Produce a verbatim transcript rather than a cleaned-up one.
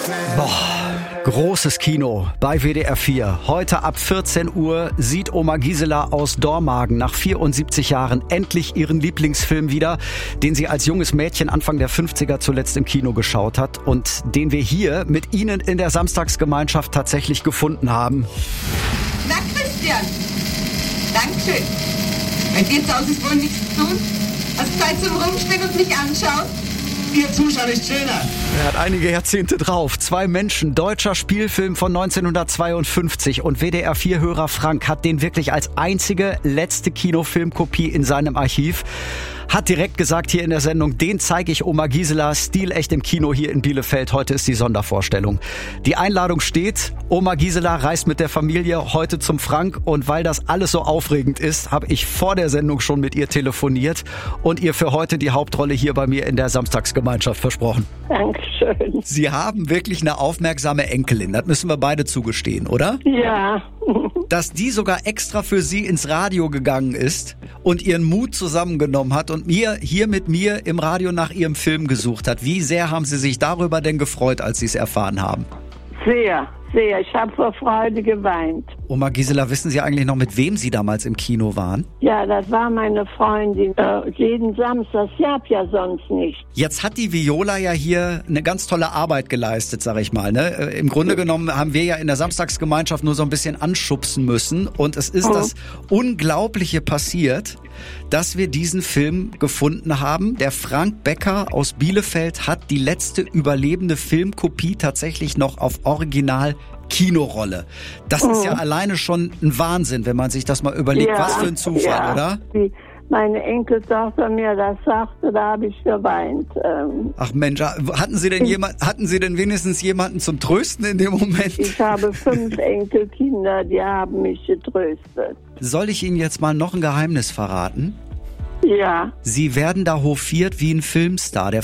Boah, großes Kino bei W D R vier. Heute ab vierzehn Uhr sieht Oma Gisela aus Dormagen nach vierundsiebzig Jahren endlich ihren Lieblingsfilm wieder, den sie als junges Mädchen Anfang der fünfziger zuletzt im Kino geschaut hat und den wir hier mit Ihnen in der Samstagsgemeinschaft tatsächlich gefunden haben. Na Christian, Dankeschön. Bei dir zu Hause ist wohl nichts zu tun? Hast Zeit zum Rumstehen und mich anschauen? Ihr Zuschauer ist schöner. Er hat einige Jahrzehnte drauf. Zwei Menschen, deutscher Spielfilm von neunzehnhundertzweiundfünfzig und W D R vier Hörer Frank hat den wirklich als einzige letzte Kinofilmkopie in seinem Archiv. Hat direkt gesagt hier in der Sendung, den zeige ich Oma Gisela, stilecht im Kino hier in Bielefeld. Heute ist die Sondervorstellung. Die Einladung steht, Oma Gisela reist mit der Familie heute zum Frank und weil das alles so aufregend ist, habe ich vor der Sendung schon mit ihr telefoniert und ihr für heute die Hauptrolle hier bei mir in der Samstagsgemeinschaft versprochen. Dankeschön. Sie haben wirklich eine aufmerksame Enkelin, das müssen wir beide zugestehen, oder? Ja. Dass die sogar extra für Sie ins Radio gegangen ist und ihren Mut zusammengenommen hat und mir hier mit mir im Radio nach Ihrem Film gesucht hat. Wie sehr haben Sie sich darüber denn gefreut, als Sie es erfahren haben? Sehr, sehr. Ich habe vor Freude geweint. Oma Gisela, wissen Sie eigentlich noch, mit wem Sie damals im Kino waren? Ja, das war meine Freundin. Äh, jeden Samstag, ich hab ja sonst nicht. Jetzt hat die Viola ja hier eine ganz tolle Arbeit geleistet, sag ich mal. Ne? Im Grunde genommen haben wir ja in der Samstagsgemeinschaft nur so ein bisschen anschubsen müssen. Und es ist oh. das Unglaubliche passiert, dass wir diesen Film gefunden haben. Der Frank Becker aus Bielefeld hat die letzte überlebende Filmkopie tatsächlich noch auf Original Kinorolle. Das oh. ist ja alleine schon ein Wahnsinn, wenn man sich das mal überlegt. Ja, was für ein Zufall, ja. oder? Wie meine Enkeltochter mir das sagte, da habe ich geweint. Ähm, Ach Mensch, hatten Sie denn jemand, hatten Sie denn wenigstens jemanden zum Trösten in dem Moment? Ich habe fünf Enkelkinder, die haben mich getröstet. Soll ich Ihnen jetzt mal noch ein Geheimnis verraten? Ja. Sie werden da hofiert wie ein Filmstar. Der